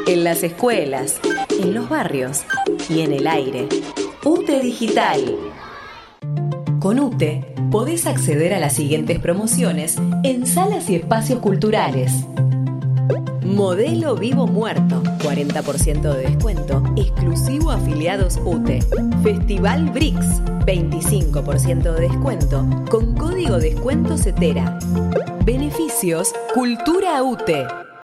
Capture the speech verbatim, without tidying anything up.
en las escuelas, en los barrios y en el aire. UTE Digital. Con UTE podés acceder a las siguientes promociones en salas y espacios culturales. Modelo Vivo Muerto, cuarenta por ciento de descuento, exclusivo a afiliados UTE. Festival B R I C S, veinticinco por ciento de descuento, con código descuento CETERA. Beneficios Cultura UTE.